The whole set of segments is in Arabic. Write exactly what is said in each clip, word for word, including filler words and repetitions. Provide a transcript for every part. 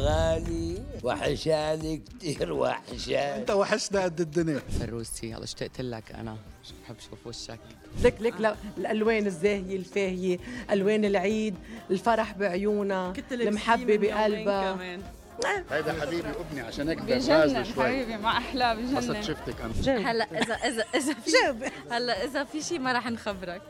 غالي وحشاني كتير وحشاني. انت وحشنا قد الدنيا. فروسي هلا اشتقت لك انا، بحب اشوف وشك. لك لك آه. الالوان الزاهيه الفاهيه، الوان العيد، الفرح بعيونها، المحبه بقلبها. هيدا حبيبي وابني عشان هيك بجنن حبيبي مع احلى بجنن. بس شفتك انا هلا اذا اذا اذا في هلا اذا في شيء ما رح نخبرك.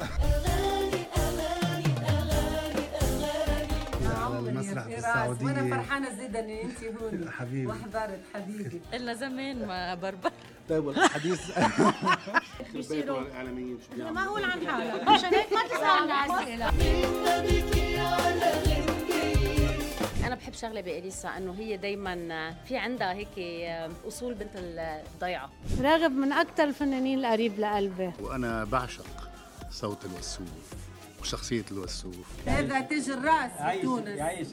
على المسرح بالسعودية وانا فرحانه زيدا ان انت هون حبيبي وحضرت حبيبي. قلنا زمان ما بربر. طيب الحديث بيصيروا الاعلاميين شو بيعملوا؟ معقول عن حالك عشان هيك ما تسالنا اسئله. أنا بحب شغلة بإليسا إنه هي دايماً في عندها هيك أصول بنت الضيعة. راغب من أكثر الفنانين القريب لقلبي. وأنا بعشق صوت الوسوف وشخصية الوسوف. هذا تاج الراس في تونس. يعيش.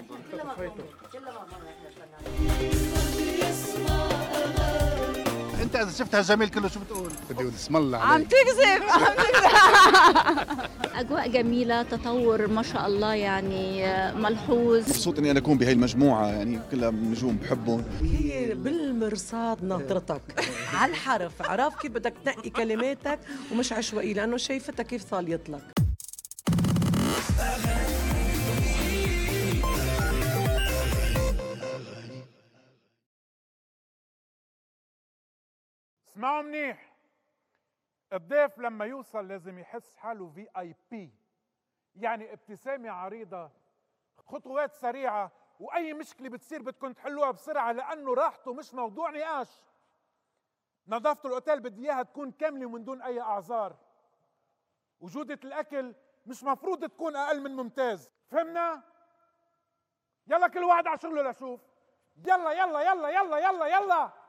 أنت إذا شفتها جميل كله شو بتقول؟ بدي أقول اسم الله عليك. عم تكذب عم تكذب. أجواء جميلة، تطور ما شاء الله يعني ملحوظ. مبسوط إني أنا أكون بهاي المجموعة يعني كلها نجوم بحبهم. هي بالمرصاد ناطرتك على الحرف، عرف كيف بدك تنقي كلماتك ومش عشوائي لأنه شايفتها كيف صاليت لك. اسمعوا منيح، الضيف لما يوصل لازم يحس حاله في اي بي، يعني ابتسامة عريضة، خطوات سريعة، وأي مشكلة بتصير بدكم تحلوها بسرعة لأنه راحته مش موضوع نقاش. نظافة الأوتيل بدي إياها تكون كاملة ومن دون أي أعذار. وجودة الأكل مش مفروض تكون أقل من ممتاز، فهمنا؟ يلا كل واحد على شغله لشوف. يلا يلا يلا يلا يلا يلا